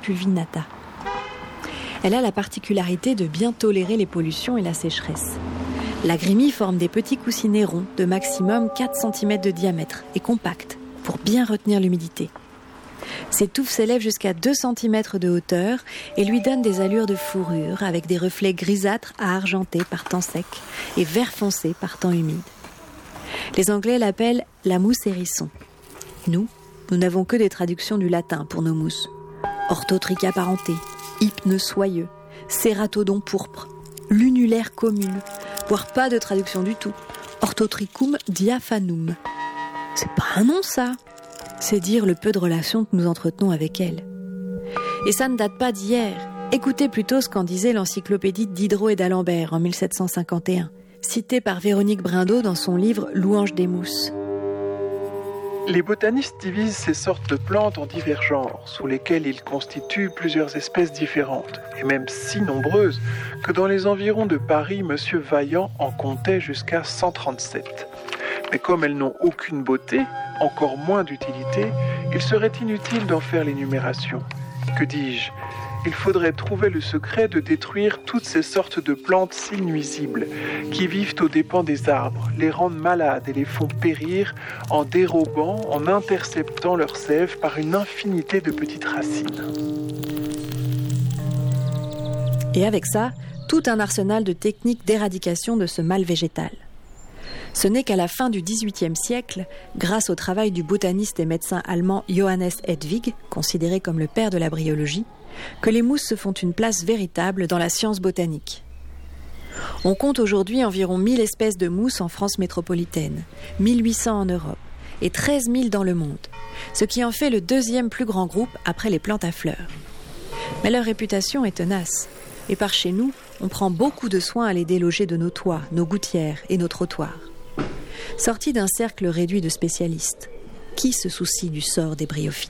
pulvinata. Elle a la particularité de bien tolérer les pollutions et la sécheresse. La grémie forme des petits coussinets ronds de maximum 4 cm de diamètre et compacts pour bien retenir l'humidité. Ses touffes s'élèvent jusqu'à 2 cm de hauteur et lui donnent des allures de fourrure avec des reflets grisâtres à argentés par temps sec et vert foncé par temps humide. Les Anglais l'appellent la mousse hérisson. Nous n'avons que des traductions du latin pour nos mousses. Orthotricha parenté, hypne soyeux, cératodon pourpre, lunulaire commune, voire pas de traduction du tout. Orthotrichum diaphanum. C'est pas un nom ça. C'est dire le peu de relations que nous entretenons avec elle. Et ça ne date pas d'hier. Écoutez plutôt ce qu'en disait l'encyclopédie de Diderot et d'Alembert en 1751, citée par Véronique Brindeau dans son livre « Louange des mousses ». Les botanistes divisent ces sortes de plantes en divers genres, sous lesquels ils constituent plusieurs espèces différentes, et même si nombreuses que dans les environs de Paris, M. Vaillant en comptait jusqu'à 137. Mais comme elles n'ont aucune beauté, encore moins d'utilité, il serait inutile d'en faire l'énumération. Que dis-je ? Il faudrait trouver le secret de détruire toutes ces sortes de plantes si nuisibles, qui vivent aux dépens des arbres, les rendent malades et les font périr en dérobant, en interceptant leurs sève par une infinité de petites racines. Et avec ça, tout un arsenal de techniques d'éradication de ce mal végétal. Ce n'est qu'à la fin du XVIIIe siècle, grâce au travail du botaniste et médecin allemand Johannes Hedwig, considéré comme le père de la bryologie, que les mousses se font une place véritable dans la science botanique. On compte aujourd'hui environ 1000 espèces de mousses en France métropolitaine, 1800 en Europe et 13 000 dans le monde, ce qui en fait le deuxième plus grand groupe après les plantes à fleurs. Mais leur réputation est tenace, et par chez nous, on prend beaucoup de soin à les déloger de nos toits, nos gouttières et nos trottoirs. Sortis d'un cercle réduit de spécialistes, qui se soucie du sort des bryophytes ?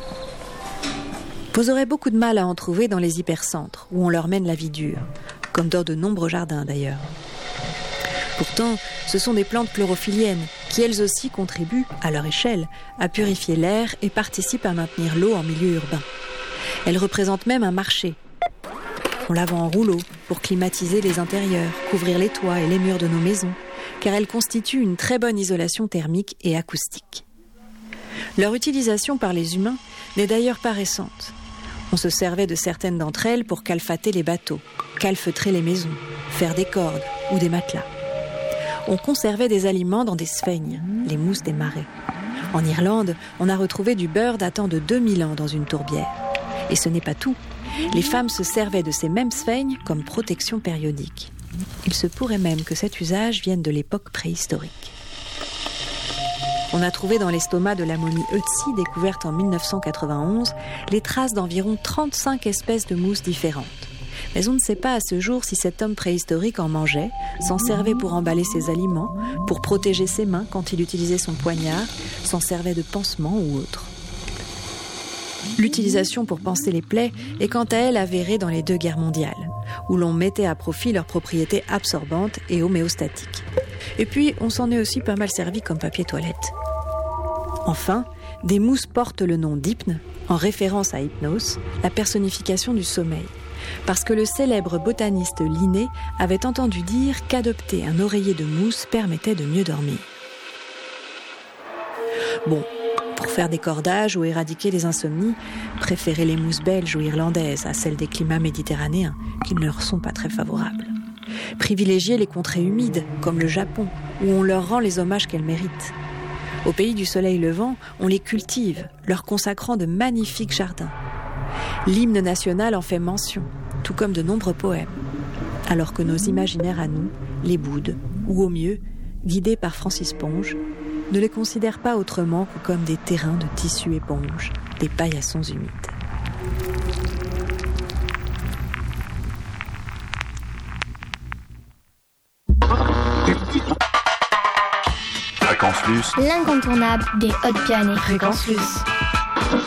Vous aurez beaucoup de mal à en trouver dans les hypercentres, où on leur mène la vie dure, comme dans de nombreux jardins d'ailleurs. Pourtant, ce sont des plantes chlorophylliennes, qui elles aussi contribuent, à leur échelle, à purifier l'air et participent à maintenir l'eau en milieu urbain. Elles représentent même un marché. On la vend en rouleau pour climatiser les intérieurs, couvrir les toits et les murs de nos maisons, car elles constituent une très bonne isolation thermique et acoustique. Leur utilisation par les humains n'est d'ailleurs pas récente. On se servait de certaines d'entre elles pour calfater les bateaux, calfeutrer les maisons, faire des cordes ou des matelas. On conservait des aliments dans des sphègnes, les mousses des marais. En Irlande, on a retrouvé du beurre datant de 2000 ans dans une tourbière. Et ce n'est pas tout. Les femmes se servaient de ces mêmes sphègnes comme protection périodique. Il se pourrait même que cet usage vienne de l'époque préhistorique. On a trouvé dans l'estomac de la momie Ötzi, découverte en 1991, les traces d'environ 35 espèces de mousses différentes. Mais on ne sait pas à ce jour si cet homme préhistorique en mangeait, s'en servait pour emballer ses aliments, pour protéger ses mains quand il utilisait son poignard, s'en servait de pansement ou autre. L'utilisation pour panser les plaies est quant à elle avérée dans les 2 guerres mondiales, où l'on mettait à profit leurs propriétés absorbantes et homéostatiques. Et puis, on s'en est aussi pas mal servi comme papier toilette. Enfin, des mousses portent le nom d'hypne, en référence à Hypnos, la personnification du sommeil, parce que le célèbre botaniste Linné avait entendu dire qu'adopter un oreiller de mousse permettait de mieux dormir. Bon, pour faire des cordages ou éradiquer les insomnies, préférez les mousses belges ou irlandaises à celles des climats méditerranéens, qui ne leur sont pas très favorables. Privilégiez les contrées humides, comme le Japon, où on leur rend les hommages qu'elles méritent. Au pays du soleil levant, on les cultive, leur consacrant de magnifiques jardins. L'hymne national en fait mention, tout comme de nombreux poèmes, alors que nos imaginaires à nous les boudent, ou au mieux, guidés par Francis Ponge, ne les considèrent pas autrement que comme des terrains de tissu éponge, des paillassons humides. Fréquence Plus, l'incontournable des Hautes-Pyrénées. Fréquence Plus.